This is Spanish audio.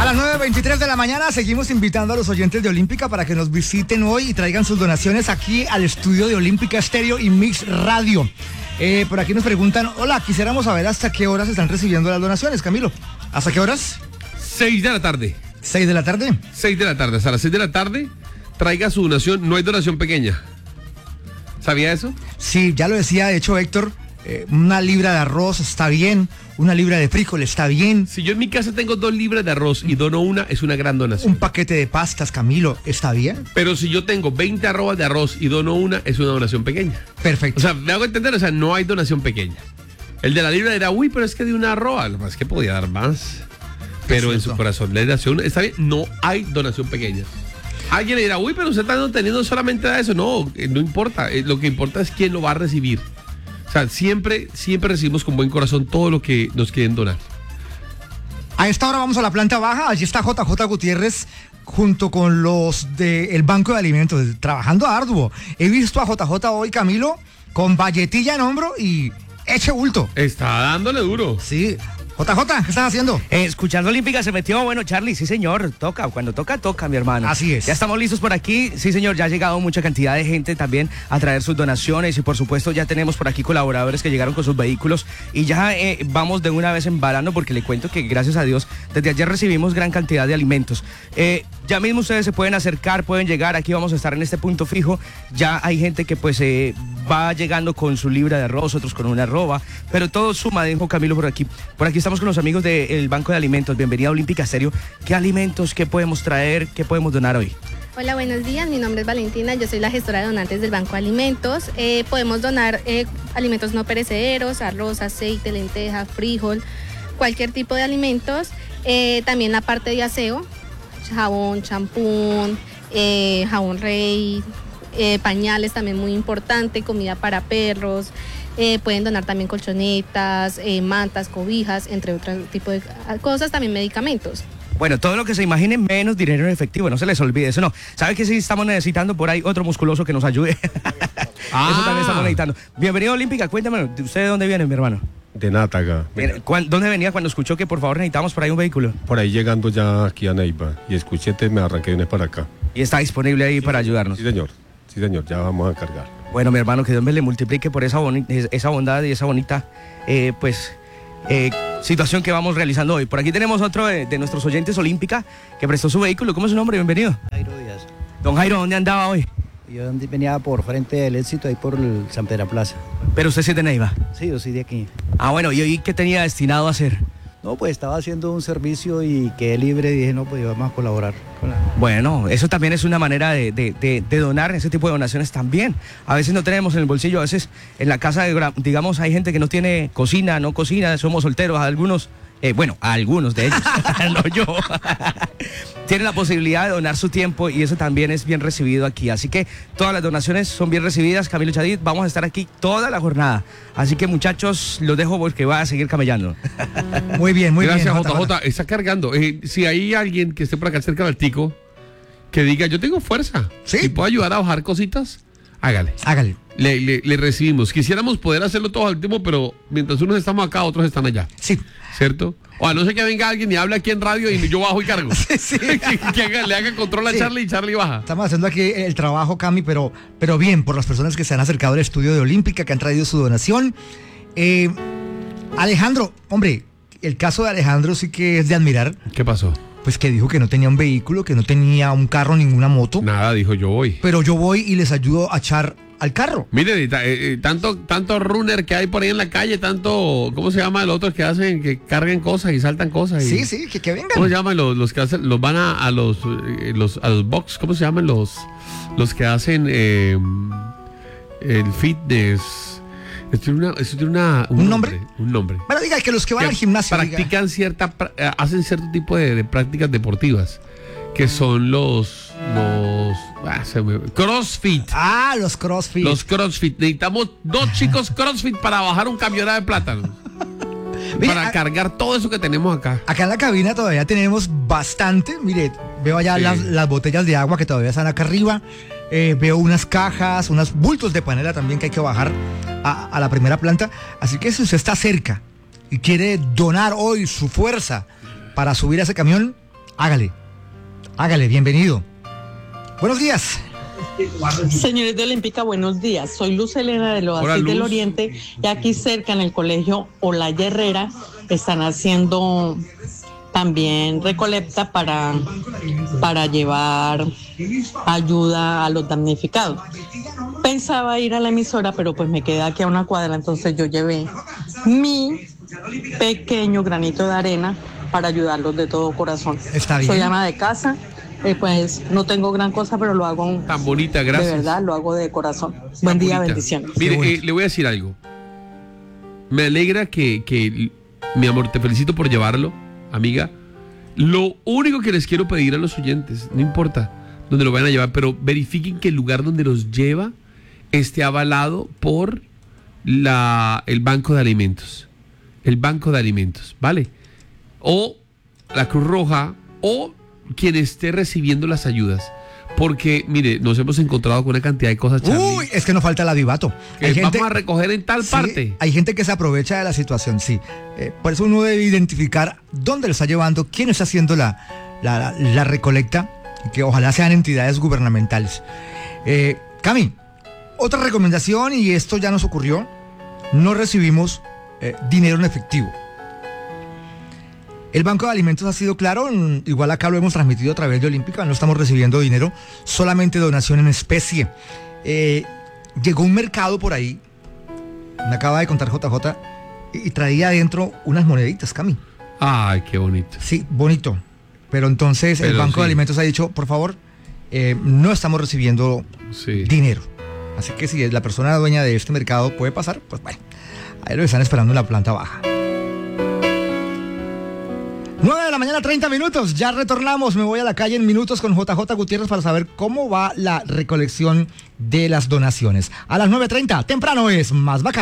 A las 9:23 de la mañana seguimos invitando a los oyentes de Olímpica para que nos visiten hoy y traigan sus donaciones aquí al estudio de Olímpica Estéreo y Mix Radio. Por aquí nos preguntan, hola, quisiéramos saber hasta qué horas están recibiendo las donaciones, Camilo. ¿Hasta qué horas? 6 de la tarde. ¿6 de la tarde? 6 de la tarde, hasta las 6 de la tarde traiga su donación, no hay donación pequeña. ¿Sabía eso? Sí, ya lo decía, de hecho, Héctor, una libra de arroz está bien, una libra de frijol está bien. Si yo en mi casa tengo 2 libras de arroz y dono una, es una gran donación. Un paquete de pastas, Camilo, ¿está bien? Pero si yo tengo 20 arrobas de arroz y dono una, es una donación pequeña. Perfecto. O sea, me hago entender, o sea, no hay donación pequeña. El de la libra dirá, uy, pero es que de una arroba, lo más es que podía dar más. Pero en su corazón le donación, está bien, no hay donación pequeña. Alguien le dirá, uy, pero usted está teniendo solamente de eso. No, no importa, lo que importa es quién lo va a recibir. O sea, siempre recibimos con buen corazón todo lo que nos quieren donar. A esta hora vamos a la planta baja, allí está JJ Gutiérrez junto con los del Banco de Alimentos, trabajando arduo. He visto a JJ hoy, Camilo, con valletilla en hombro y eche bulto. Está dándole duro. Sí. JJ, ¿qué estás haciendo? Escuchando Olímpica se metió, bueno, Charlie, sí señor, toca, cuando toca, mi hermano. Así es. Ya estamos listos por aquí, sí señor, ya ha llegado mucha cantidad de gente también a traer sus donaciones y por supuesto ya tenemos por aquí colaboradores que llegaron con sus vehículos y ya vamos de una vez embalando porque le cuento que gracias a Dios desde ayer recibimos gran cantidad de alimentos. Ya mismo ustedes se pueden acercar, pueden llegar, aquí vamos a estar en este punto fijo, ya hay gente que pues va llegando con su libra de arroz, otros con una arroba, pero todo suma, dijo Camilo por aquí estamos con los amigos del Banco de Alimentos. Bienvenida a Olímpica Estéreo. ¿Qué alimentos, qué podemos traer, qué podemos donar hoy? Hola, buenos días. Mi nombre es Valentina. Yo soy la gestora de donantes del Banco de Alimentos. Podemos donar alimentos no perecederos, arroz, aceite, lenteja, frijol, cualquier tipo de alimentos. También la parte de aseo, jabón, champú, jabón rey, pañales también muy importante, comida para perros. Pueden donar también colchonetas, mantas, cobijas, entre otros tipos de cosas, también medicamentos. Bueno, todo lo que se imaginen menos dinero en efectivo, no se les olvide eso, no. ¿Sabe que sí estamos necesitando por ahí otro musculoso que nos ayude? Eso también estamos necesitando. Bienvenido a Olímpica, cuéntame, ¿usted de dónde viene, mi hermano? De Nátaga. ¿Dónde venía cuando escuchó que por favor necesitamos por ahí un vehículo? Por ahí llegando ya aquí a Neiva y escuché, me arranqué y vine para acá. ¿Y está disponible ahí para ayudarnos? Sí, señor, ya vamos a cargar. Bueno, mi hermano, que Dios me le multiplique por esa bondad y esa bonita, situación que vamos realizando hoy. Por aquí tenemos otro de nuestros oyentes Olímpica que prestó su vehículo. ¿Cómo es su nombre? Bienvenido. Jairo Díaz. Don Jairo, ¿dónde andaba hoy? Yo venía por frente del Éxito, ahí por el San Pedro Plaza. ¿Pero usted sí es de Neiva? Sí, yo soy de aquí. Ah, bueno, ¿y hoy qué tenía destinado a hacer? No, pues estaba haciendo un servicio y quedé libre y dije, no, pues vamos a colaborar con la... Bueno, eso también es una manera de donar, ese tipo de donaciones también. A veces no tenemos en el bolsillo, a veces en la casa, digamos, hay gente que no tiene cocina, no cocina, somos solteros, algunos... algunos de ellos, no yo, tienen la posibilidad de donar su tiempo y eso también es bien recibido aquí. Así que todas las donaciones son bien recibidas. Camilo Chadid, vamos a estar aquí toda la jornada. Así que muchachos, los dejo porque va a seguir camellando. Muy bien, Gracias, bien. Gracias, JJ. Está cargando. Si hay alguien que esté por acá cerca del Tico, que diga, yo tengo fuerza, ¿sí? Y puedo ayudar a bajar cositas, hágale. Le recibimos. Quisiéramos poder hacerlo todo al tiempo, pero mientras unos estamos acá, otros están allá. Sí. ¿Cierto? O a no ser que venga alguien y hable aquí en radio y yo bajo y cargo. Sí. le haga control a Charlie y Charlie baja. Estamos haciendo aquí el trabajo, Cami, pero bien, por las personas que se han acercado al estudio de Olímpica, que han traído su donación. Alejandro, hombre, el caso de Alejandro sí que es de admirar. ¿Qué pasó? Pues que dijo que no tenía un vehículo, que no tenía un carro, ninguna moto. Nada, dijo, yo voy. Pero yo voy y les ayudo a echar al carro. Mire, tanto runner que hay por ahí en la calle, tanto, ¿cómo se llama los otros que hacen, que carguen cosas y saltan cosas? Sí, que vengan. ¿Cómo se llaman los que hacen, los van a los box? ¿Cómo se llaman los que hacen el fitness? Eso tiene ¿Un nombre? Un nombre. Bueno, diga que los que van al gimnasio practican hacen cierto tipo de prácticas deportivas, que son los CrossFit. Ah, los CrossFit. Los CrossFit. Necesitamos 2 chicos CrossFit para bajar un camioneta de plátano. Para cargar todo eso que tenemos acá. Acá en la cabina todavía tenemos bastante. Mire, veo allá las botellas de agua que todavía están acá arriba. Veo unas cajas, unos bultos de panela también que hay que bajar a la primera planta. Así que si usted está cerca y quiere donar hoy su fuerza para subir a ese camión, Hágale, bienvenido. Buenos días. Señores de Olímpica, buenos días. Soy Luz Elena del Hola, Oasis del Luz. Oriente y aquí cerca en el colegio Olaya Herrera están haciendo también recolecta para llevar ayuda a los damnificados. Pensaba ir a la emisora, pero pues me quedé aquí a una cuadra, entonces yo llevé mi pequeño granito de arena para ayudarlos de todo corazón. Está bien. Soy ama de casa. Pues no tengo gran cosa, pero lo hago Tan bonita, gracias. de verdad, lo hago de corazón. Buen día, Bonita. bendiciones. Mire, le voy a decir algo. Me alegra que, mi amor, te felicito por llevarlo, amiga. Lo único que les quiero pedir a los oyentes, no importa dónde lo vayan a llevar, pero verifiquen que el lugar donde los lleva esté avalado por el Banco de Alimentos. El Banco de Alimentos, ¿vale? O la Cruz Roja, o quien esté recibiendo las ayudas. Porque, mire, nos hemos encontrado con una cantidad de cosas, Charlie, Uy, es que no falta el avivato. que vamos a recoger en tal parte. Hay gente que se aprovecha de la situación, sí. Por eso uno debe identificar dónde lo está llevando, quién está haciendo la recolecta, y que ojalá sean entidades gubernamentales. Cami, otra recomendación, y esto ya nos ocurrió, no recibimos dinero en efectivo. El Banco de Alimentos ha sido claro, igual acá lo hemos transmitido a través de Olímpica, no estamos recibiendo dinero, solamente donación en especie. Llegó un mercado por ahí, me acaba de contar JJ, y traía adentro unas moneditas, Cami. Ay, qué bonito. Sí, bonito. Pero entonces el Banco de Alimentos ha dicho, por favor, no estamos recibiendo dinero. Así que si la persona dueña de este mercado puede pasar, pues bueno, ahí lo están esperando en la planta baja. 9 de la mañana, 30 minutos. Ya retornamos. Me voy a la calle en minutos con JJ Gutiérrez para saber cómo va la recolección de las donaciones. A las 9:30, temprano es más bacán.